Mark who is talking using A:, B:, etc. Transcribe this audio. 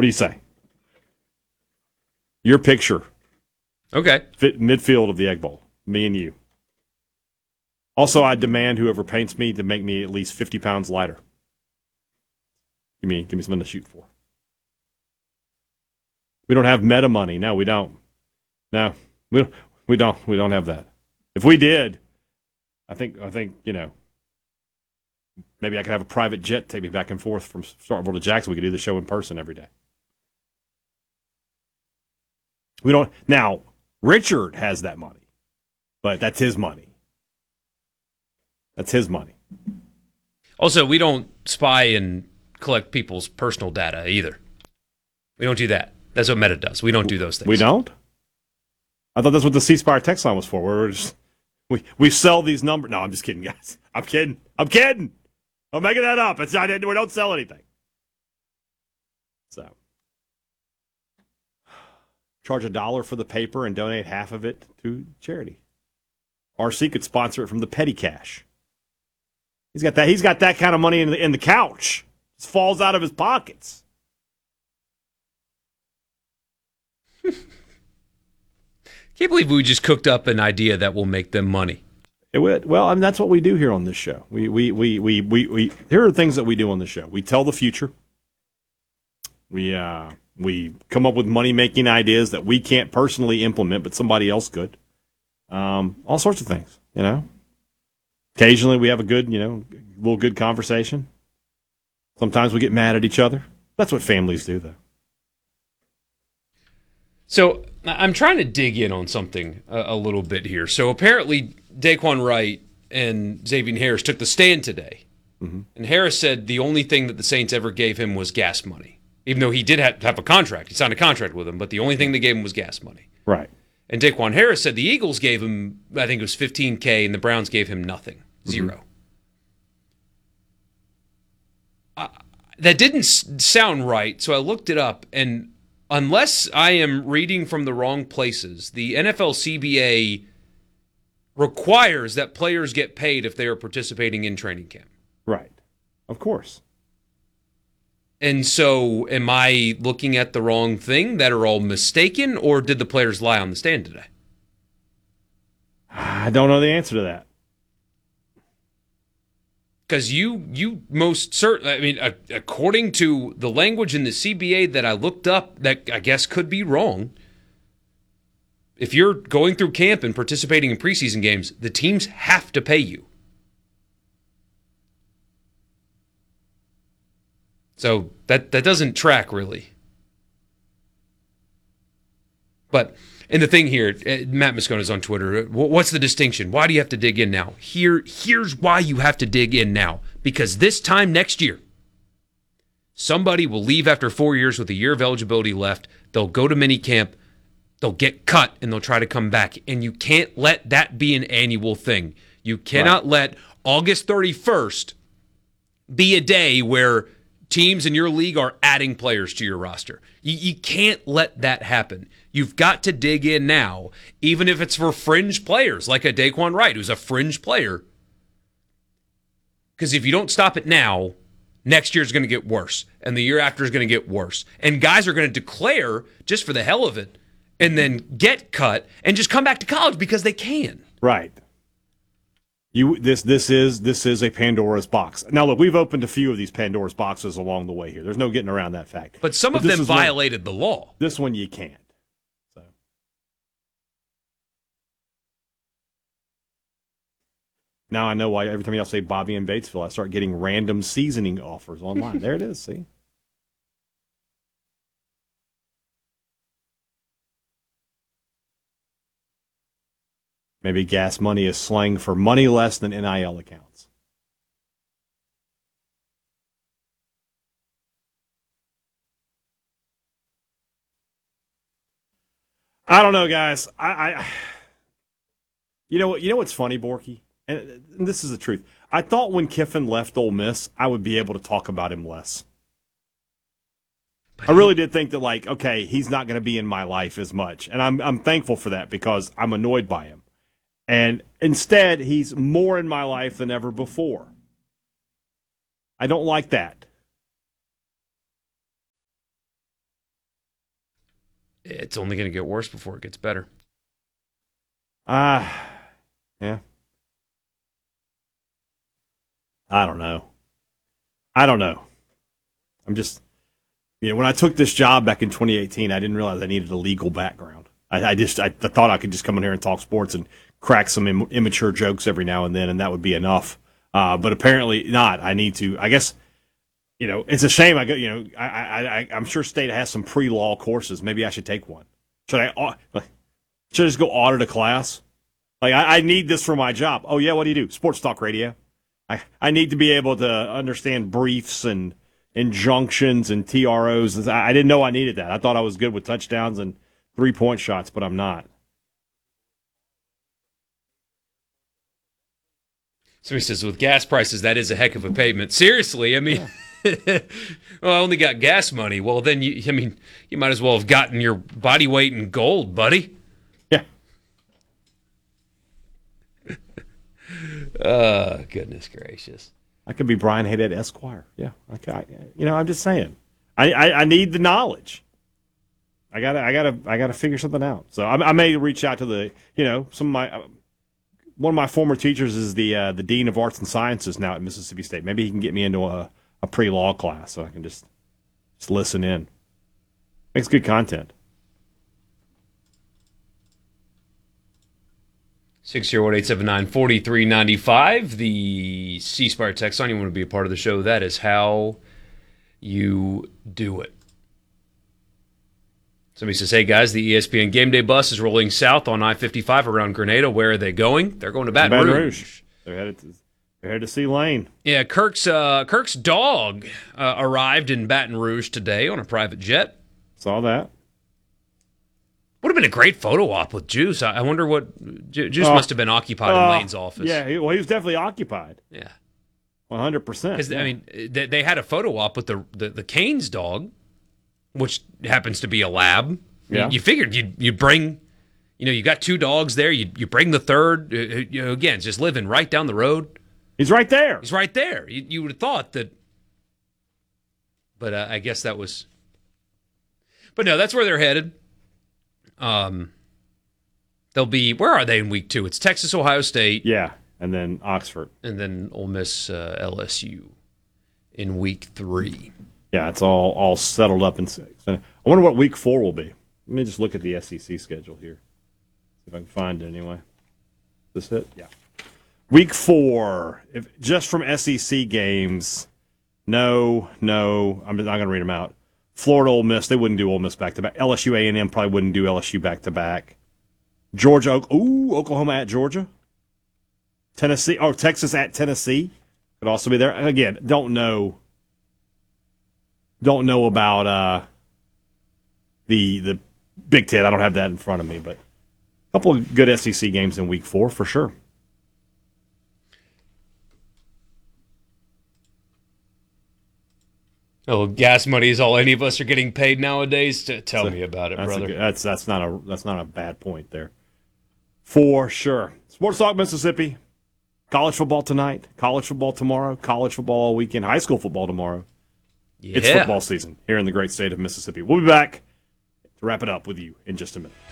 A: What do you say? Your picture.
B: Okay.
A: Fit midfield of the Egg Bowl. Me and you. Also, I demand whoever paints me to make me at least 50 pounds lighter. Give me something to shoot for. We don't have meta money. No, we don't. No, we don't have that. If we did, I think maybe I could have a private jet take me back and forth from Starkville to Jackson. We could do the show in person every day. We don't now. Richard has that money, but that's his money. That's his money.
B: Also, we don't spy and collect people's personal data either. We don't do that. That's what Meta does. We don't do those things.
A: We don't? I thought that's what the C Spire text line was for. We sell these numbers. No, I'm just kidding, guys. I'm kidding. I'm making that up. We don't sell anything. So, charge $1 for the paper and donate half of it to charity. RC could sponsor it from the petty cash. He's got that kind of money in the couch. It falls out of his pockets.
B: Can't believe we just cooked up an idea that will make them money.
A: It would. Well, I mean, that's what we do here on this show. We here are things that we do on the show. We tell the future. We come up with money-making ideas that we can't personally implement, but somebody else could. All sorts of things, Occasionally we have a good, little good conversation. Sometimes we get mad at each other. That's what families do, though.
B: So I'm trying to dig in on something a little bit here. So apparently Daquan Wright and Xavier Harris took the stand today. Mm-hmm. And Harris said the only thing that the Saints ever gave him was gas money, even though he did have a contract. He signed a contract with him, but the only thing they gave him was gas money.
A: Right.
B: And Daquan Harris said the Eagles gave him, I think it was $15K, and the Browns gave him nothing, zero. That didn't sound right, so I looked it up, and unless I am reading from the wrong places, the NFL CBA requires that players get paid if they are participating in training camp.
A: Right. Of course.
B: And so am I looking at the wrong thing that are all mistaken, or did the players lie on the stand today?
A: I don't know the answer to that.
B: Because you most certainly, I mean, according to the language in the CBA that I looked up, that I guess could be wrong, if you're going through camp and participating in preseason games, the teams have to pay you. So that doesn't track, really. But, and the thing here, Matt Moscona's on Twitter, what's the distinction? Why do you have to dig in now? Here's why you have to dig in now. Because this time next year, somebody will leave after 4 years with a year of eligibility left. They'll go to minicamp, they'll get cut, and they'll try to come back. And you can't let that be an annual thing. You cannot let August 31st be a day where teams in your league are adding players to your roster. You can't let that happen. You've got to dig in now, even if it's for fringe players like a Daquan Wright, who's a fringe player. Because if you don't stop it now, next year's going to get worse, and the year after is going to get worse. And guys are going to declare just for the hell of it, and then get cut, and just come back to college because they can.
A: Right. This is a Pandora's box. Now, look, we've opened a few of these Pandora's boxes along the way here. There's no getting around that fact.
B: But some of them violated the law.
A: This one you can't. So. Now I know why every time y'all say Bobby and Batesville, I start getting random seasoning offers online. There it is, see? Maybe gas money is slang for money less than NIL accounts. I don't know, guys. You know what's funny, Borky? And this is the truth. I thought when Kiffin left Ole Miss, I would be able to talk about him less. I really did think that, okay, he's not going to be in my life as much. And I'm thankful for that because I'm annoyed by him. And instead, he's more in my life than ever before. I don't like that.
B: It's only going to get worse before it gets better.
A: Yeah. I don't know. I'm just, when I took this job back in 2018, I didn't realize I needed a legal background. I thought I could just come in here and talk sports and crack some immature jokes every now and then, and that would be enough. But apparently not. I need to, I guess, it's a shame. I'm sure State has some pre-law courses. Maybe I should take one. Should I just go audit a class? Like, I need this for my job. Oh, yeah, what do you do? Sports talk radio. I need to be able to understand briefs and injunctions and TROs. I didn't know I needed that. I thought I was good with touchdowns and three-point shots, but I'm not.
B: Somebody says, with gas prices, that is a heck of a payment. Seriously, I mean, well, I only got gas money. Well, then, you might as well have gotten your body weight in gold, buddy.
A: Yeah.
B: Oh, goodness gracious.
A: I could be Brian Haydad Esquire. Yeah. Okay. I'm just saying. I need the knowledge. I gotta figure something out. So I may reach out to one of my former teachers is the dean of arts and sciences now at Mississippi State. Maybe he can get me into a pre-law class so I can just listen in. Makes good content.
B: 601-879-4395. The C Spire text line. You want to be a part of the show? That is how you do it. Somebody says, hey, guys, the ESPN Game Day bus is rolling south on I-55 around Grenada. Where are they going? They're going to Baton Rouge.
A: They're headed to see Lane.
B: Yeah, Kirk's dog arrived in Baton Rouge today on a private jet.
A: Saw that.
B: Would have been a great photo op with Juice. I wonder what Juice must have been occupied in Lane's office.
A: Yeah, he was definitely occupied.
B: Yeah,
A: 100%.
B: Because I mean, they had a photo op with the Canes dog, which happens to be a lab.
A: Yeah.
B: You figured you'd bring, you got two dogs there. You bring the third. Again, just living right down the road.
A: He's right there.
B: He's right there. You would have thought that, but I guess that was. But no, that's where they're headed. They'll be, where are they in week 2? It's Texas, Ohio State.
A: Yeah, and then Oxford.
B: And then Ole Miss, LSU in week 3.
A: Yeah, it's all settled up. I wonder what week 4 will be. Let me just look at the SEC schedule here. See if I can find it anyway. Is this it? Yeah. Week 4, just from SEC games, no, I'm not going to read them out. Florida, Ole Miss, they wouldn't do Ole Miss back-to-back. LSU, A&M probably wouldn't do LSU back-to-back. Georgia, Oklahoma at Georgia. Tennessee, Texas at Tennessee could also be there. Again, don't know about the Big Ten. I don't have that in front of me, but a couple of good SEC games in week 4 for sure.
B: Oh, gas money is all any of us are getting paid nowadays. Tell me about it, brother.
A: That's not a bad point there, for sure. Sports Talk Mississippi. College football tonight. College football tomorrow. College football all weekend. High school football tomorrow.
B: Yeah.
A: It's football season here in the great state of Mississippi. We'll be back to wrap it up with you in just a minute.